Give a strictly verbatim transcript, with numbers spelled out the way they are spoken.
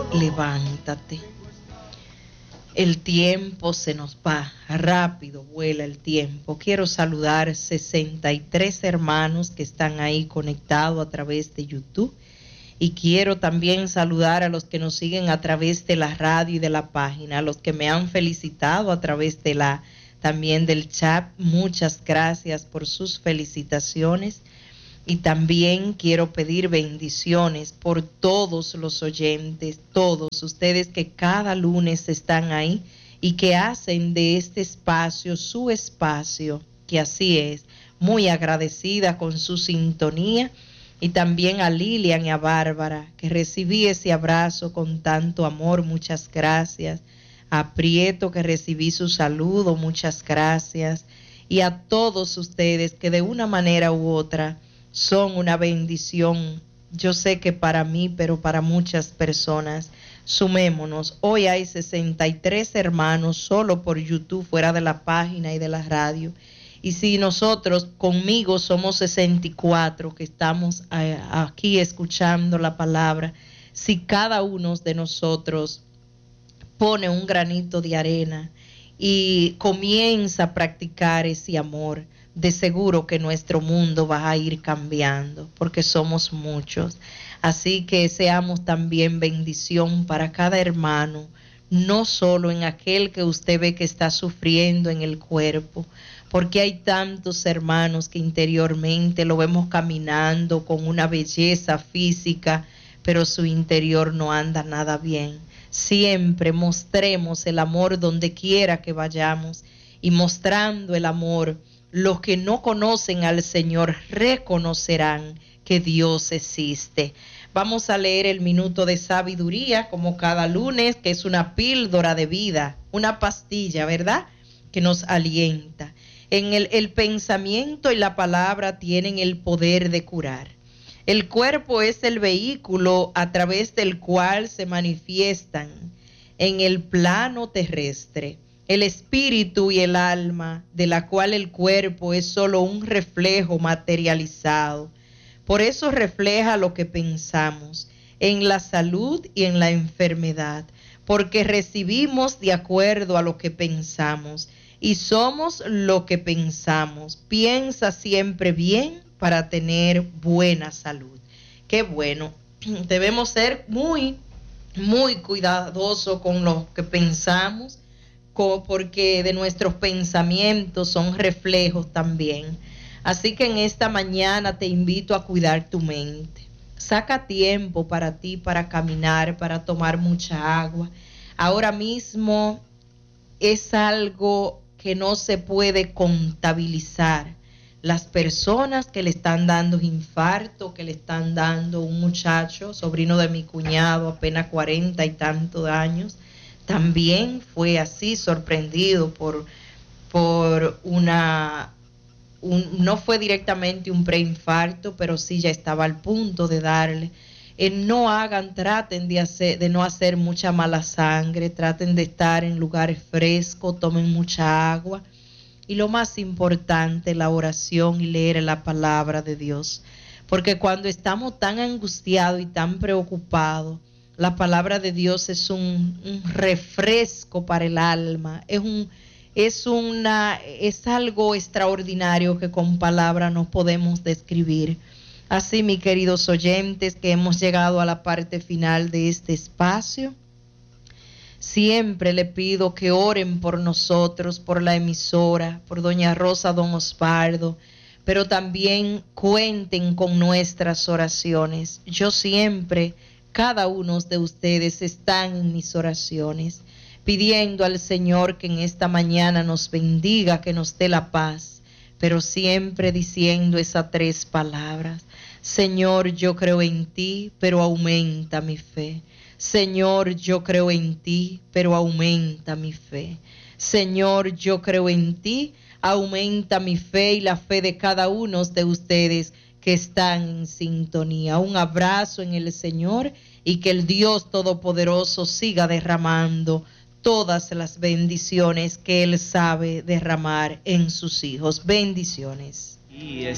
levántate. El tiempo se nos va, rápido vuela el tiempo. Quiero saludar sesenta y tres hermanos que están ahí conectados a través de YouTube. Y quiero también saludar a los que nos siguen a través de la radio y de la página, a los que me han felicitado a través de la, también del chat. Muchas gracias por sus felicitaciones. Y también quiero pedir bendiciones por todos los oyentes, todos ustedes que cada lunes están ahí y que hacen de este espacio su espacio, que así es, muy agradecida con su sintonía. Y también a Lilian y a Bárbara, que recibí ese abrazo con tanto amor, muchas gracias. A Prieto, que recibí su saludo, muchas gracias. Y a todos ustedes que de una manera u otra son una bendición. Yo sé que para mí, pero para muchas personas. Sumémonos. Hoy hay sesenta y tres hermanos solo por YouTube, fuera de la página y de la radio. Y si nosotros conmigo somos sesenta y cuatro que estamos aquí escuchando la palabra, si cada uno de nosotros pone un granito de arena y comienza a practicar ese amor, de seguro que nuestro mundo va a ir cambiando, porque somos muchos. Así que seamos también bendición para cada hermano, no solo en aquel que usted ve que está sufriendo en el cuerpo, porque hay tantos hermanos que interiormente lo vemos caminando con una belleza física, pero su interior no anda nada bien. Siempre mostremos el amor donde quiera que vayamos, y mostrando el amor, los que no conocen al Señor reconocerán que Dios existe. Vamos a leer el minuto de sabiduría como cada lunes, que es una píldora de vida, una pastilla, ¿verdad?, que nos alienta. En el, el pensamiento y la palabra tienen el poder de curar. El cuerpo es el vehículo a través del cual se manifiestan en el plano terrestre el espíritu y el alma, de la cual el cuerpo es solo un reflejo materializado. Por eso refleja lo que pensamos, en la salud y en la enfermedad, porque recibimos de acuerdo a lo que pensamos, y somos lo que pensamos. Piensa siempre bien para tener buena salud. Qué bueno. Debemos ser muy, muy cuidadosos con lo que pensamos, porque de nuestros pensamientos son reflejos también. Así que en esta mañana te invito a cuidar tu mente. Saca tiempo para ti, para caminar, para tomar mucha agua. Ahora mismo es algo que no se puede contabilizar. Las personas que le están dando infarto, que le están dando un muchacho, sobrino de mi cuñado, apenas cuarenta y tantos años, también fue así, sorprendido por, por una, un, no fue directamente un preinfarto, pero sí ya estaba al punto de darle. Eh, no hagan, traten de, hacer, de no hacer mucha mala sangre, traten de estar en lugares frescos, tomen mucha agua. Y lo más importante, la oración y leer la palabra de Dios. Porque cuando estamos tan angustiados y tan preocupados, la palabra de Dios es un, un refresco para el alma, es, un, es, una, es algo extraordinario que con palabras no podemos describir. Así, mis queridos oyentes, que hemos llegado a la parte final de este espacio, siempre le pido que oren por nosotros, por la emisora, por doña Rosa, don Osvaldo, pero también cuenten con nuestras oraciones. Yo siempre, cada uno de ustedes están en mis oraciones, pidiendo al Señor que en esta mañana nos bendiga, que nos dé la paz, pero siempre diciendo esas tres palabras: Señor, yo creo en ti, pero aumenta mi fe. Señor, yo creo en ti, pero aumenta mi fe. Señor, yo creo en ti, aumenta mi fe y la fe de cada uno de ustedes que están en sintonía. Un abrazo en el Señor y que el Dios Todopoderoso siga derramando todas las bendiciones que Él sabe derramar en sus hijos. Bendiciones. Y es